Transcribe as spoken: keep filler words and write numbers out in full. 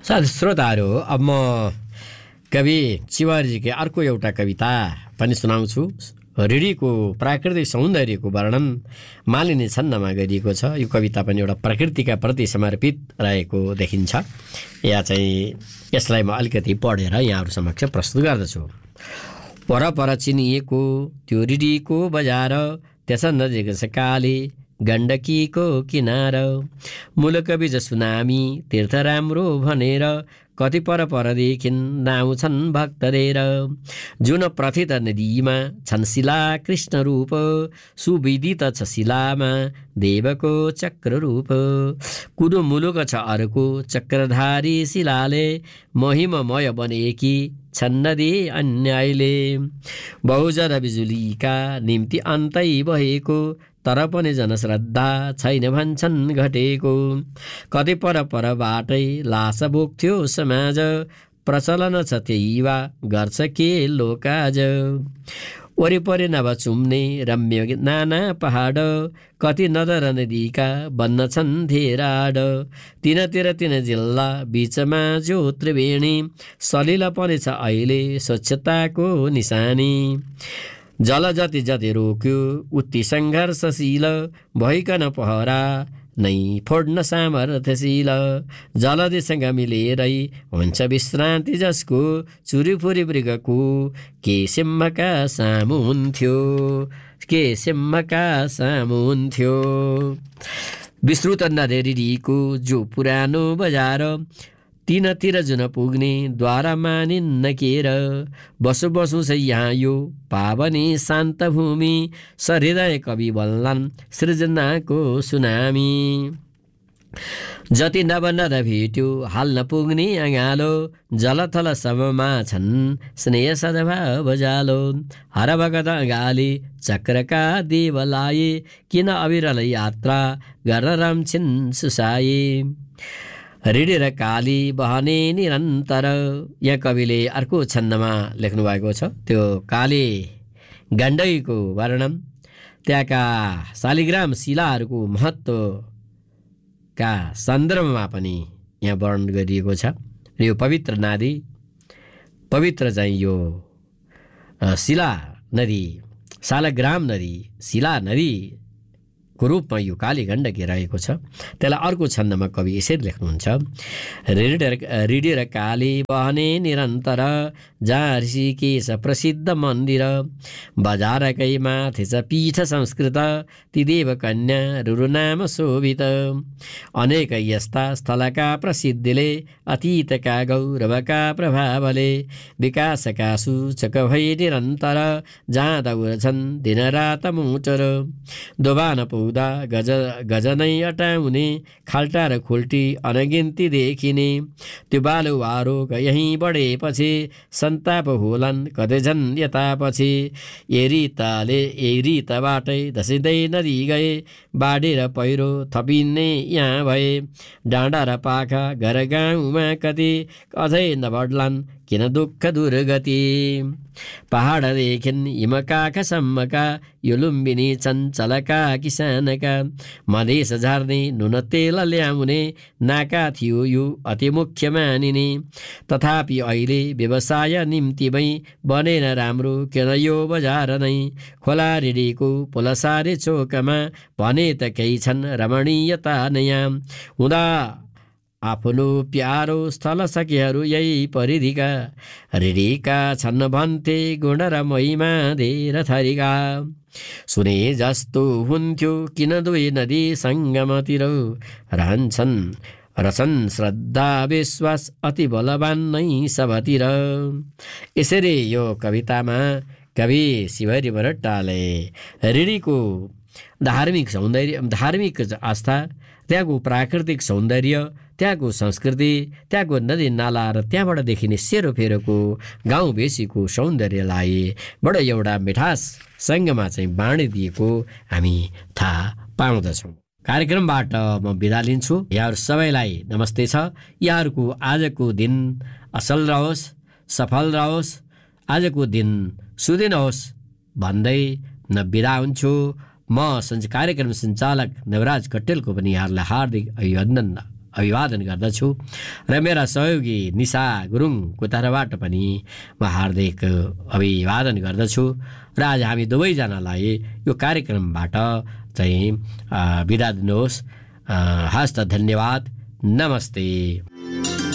साथी श्रोताहरू, अब म कवि चिवारीजीकै अर्को एउटा कविता पनि सुनाउँछु। ऋषिको प्राकृतिक सौन्दर्यको वर्णन मालिनी छन्दमा गरिएको छ। यो कविता पनि एउटा प्रकृतिका प्रति समर्पित रहेको देखिन्छ। या चाहिँ यसलाई म अलिकति पढेर यहाँहरू समक्ष प्रस्तुत गर्दछु। परपर चिनिएको त्यो ऋषिको बजार, त्यस नजिक छ काली गण्डकीको किनार। मुलक बीज सुनामी तीर्थ राम्रो भनेर, कति पर परदेखिन् नाउँछन् भक्त धेर। जुन प्रथित नदीमा छन् शिला कृष्ण रूप, सुविदित छ शिलामा देवको चक्र रूप। कुनो मुलुक छ अर्को चक्रधारी शिलाले, महिममय बनेकी छन् नदी अन्यायले। बहुजन बिजुलीका निम्ति अन्तै भएको, तर पनि जनश्रद्धा छैन भन्छन् घटेको। कति पर परबाटै लास बोक्थ्यो समाज, प्रचलन छ त्यही वा गर्छ के लोकाज। वरिपरि नभ चुम्ने रम्य नाना पहाड, कति नदर नदीका बन्न छन् धेराड। तिनतिर तिन जिल्ला बीचमा जो त्रिवेणी, सलिल पनि छ अहिले स्वच्छताको निशानी। जल जति जति रोक्यो उति सङ्घर्षशील, भइकन पहरा नै फोड्न सामर्थ्यशील। जलदिसँग मिलेरै हुन्छ विश्रान्ति जसको, चुरीफुरी मृगको के सिंहका सामु हुन्थ्यो, के सिंहका सामु हुन्थ्यो। विस्तृत नदेरीको जो पुरानो बजार, तीनतिर जुन पुग्ने द्वारा मानिन्न केर। बसो बसो छ यहाँ यो पावनी शान्त भूमि, सहृदय कवि बल्लान् सृजनाको सुनामी। जति नव नद भेट्यो हाल्न पुग्ने अँगालो, जलथल सबमा छन् स्नेह सद्भाव जालो। हर भगत अँगाली चक्रका देवलाए, किन अविरल यात्रा गर्न रम्छिन् सुसाए। ऋषि र काली बहने निरन्तर, यहाँ कविले अर्को छन्दमा लेख्नु भएको छ। त्यो काली गण्डकीको वर्णन, त्यहाँका शालिग्राम शिलाहरूको महत्त्वका सन्दर्भमा पनि यहाँ वर्णन गरिएको छ। र यो पवित्र नदी, पवित्र चाहिँ यो शिला नदी, शालग्राम नदी, शिला नदी को रूपमा यो काली गण्डकी रहेको छ। त्यसलाई अर्को छन्दमा कवि यसरी लेख्नुहुन्छ। ऋषि र काली बहने निरन्तर, जहाँ ऋषिकेश प्रसिद्ध मन्दिर। बजारकै माथि छ पीठ संस्कृत, ती देव कन्या रुरु नाम शोभित। अनेक यस्ता स्थलका प्रसिद्धिले, अतीतका गौरवका प्रभावले, विकासका सूचक भई निरन्तर, जहाँ दौडछन् दिनरात मोटर। दोभान पुग्दा गज गजनै अटाउने, खाल्टा र खुल्टी अनगिन्ती देखिने। त्यो बालुवारो यहीँ बढेपछि, सन्ताप होलान् कतै झन् यतापछि। एरिताले एरिताबाटै धसिँदै नदी गए, बाढी र पहिरो थपिने यहाँ भए। डाँडा र पाखा घर गाउँमा कति, अझै नबढ्लान् किन दुःख दुर्गति। पहाडदेखिन् हिमकाखसम्मका, यो लुम्बिनी चञ्चलका किसानका। मधेस झार्ने नुन तेल ल्याउने, नाका थियो यो अति मुख्य मानिने। तथापि अहिले व्यवसाय निम्तिमै बनेन राम्रो किन यो बजार नै। खोला ऋषिको पुलसारे चोकमा, भने त केही छन् रमणीयता नयाँ। हुँदा आफ्नो प्यारो स्थल सखीहरू यही परिधिका, ऋषिका छन् भन्थे गुण र महिमा धेर थरीका। सुने जस्तो हुन्थ्यो किन दुई नदी सङ्गमतिर, रहन्छन् रचन श्रद्धा विश्वास अति बलवान नै सबतिर। यसरी यो कवितामा कवि शिवहरि बरट्टाले ऋषिको धार्मिक सौन्दर्य, धार्मिक आस्था, त्यहाँको प्राकृतिक सौन्दर्य, त्यहाँको संस्कृति, त्यहाँको नदी नाला र त्यहाँबाट देखिने सेरोफेरोको गाउँ बेसीको सौन्दर्यलाई बडो एउटा मिठाससँगमा चाहिँ बाँडिदिएको हामी थाहा पाउँदछौँ। कार्यक्रमबाट म बिदा लिन्छु। यहाँहरू सबैलाई नमस्ते छ। यहाँहरूको आजको दिन असल रहोस्, सफल रहोस्, आजको दिन सुदिन होस् भन्दै न बिदा हुन्छु। म कार्यक्रम सञ्चालक नवराज कट्टेलको पनि यहाँहरूलाई हार्दिक अभिनन्दन अभिवादन गर्दछु र मेरा सहयोगी निशा गुरुङको तर्फबाट पनि म हार्दिक अभिवादन गर्दछु र आज हामी दुवैजनालाई यो कार्यक्रमबाट चाहिँ बिदा दिनुहोस्। हस्त धन्यवाद, नमस्ते।